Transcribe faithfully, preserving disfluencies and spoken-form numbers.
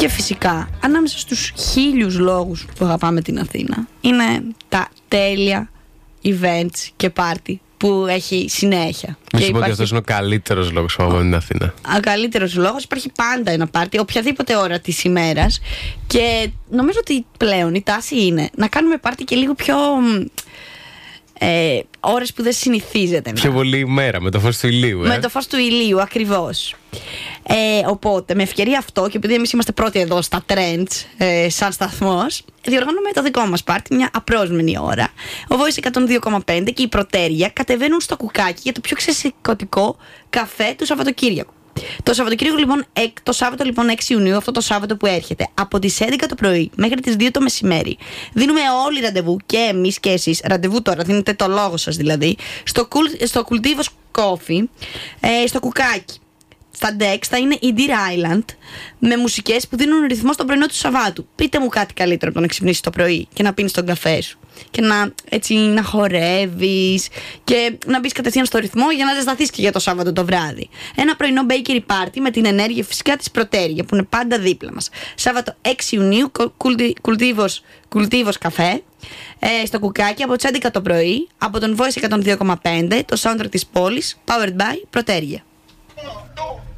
Και φυσικά, ανάμεσα στους χίλιους λόγους που αγαπάμε την Αθήνα, είναι τα τέλεια events και πάρτι που έχει συνέχεια. Μη σου πω ότι αυτός είναι ο καλύτερος λόγος που αγαπάμε την Αθήνα. Ο καλύτερος λόγος, υπάρχει πάντα ένα πάρτι, οποιαδήποτε ώρα της ημέρας. Και νομίζω ότι πλέον η τάση είναι να κάνουμε πάρτι και λίγο πιο... Ε, ώρες που δεν συνηθίζεται. Πιο πολύ ημέρα, με το φως του ηλίου. Ε? Με το φως του ηλίου, ακριβώς. Ε, οπότε, με ευκαιρία αυτό, και επειδή εμείς είμαστε πρώτοι εδώ στα trends, ε, σαν σταθμός, διοργανώνουμε το δικό μας πάρτι, μια απρόσμενη ώρα. Ο Voice εκατόν δύο κόμμα πέντε και η Πρωτέρια κατεβαίνουν στο κουκάκι για το πιο ξεσηκωτικό καφέ του Σαββατοκύριακου. Το Σαββατοκύριακο λοιπόν, το Σάββατο λοιπόν έξι Ιουνίου, αυτό το Σάββατο που έρχεται, από τις έντεκα το πρωί μέχρι τις δύο το μεσημέρι, δίνουμε όλοι ραντεβού, και εμείς και εσείς. Ραντεβού τώρα, δίνετε το λόγο σας δηλαδή, στο, στο Cultivos Coffee, ε, στο κουκάκι. Στα Dex θα είναι η Deer Island, με μουσικές που δίνουν ρυθμό στο πρωινό του Σαββάτου. Πείτε μου κάτι καλύτερο από το να ξυπνήσεις το πρωί και να πίνεις τον καφέ σου. Και να, έτσι, να χορεύεις και να μπεις κατευθείαν στο ρυθμό για να ζεσταθείς και για το Σάββατο το βράδυ. Ένα πρωινό bakery party με την ενέργεια φυσικά της Πρωτέρια που είναι πάντα δίπλα μας. Σάββατο έξι Ιουνίου, Cultivos καφέ. Ε, στο κουκάκι από τις έντεκα το πρωί, από τον Voice εκατόν δύο κόμμα πέντε, το soundtrack της πόλης, powered by Πρωτέρια.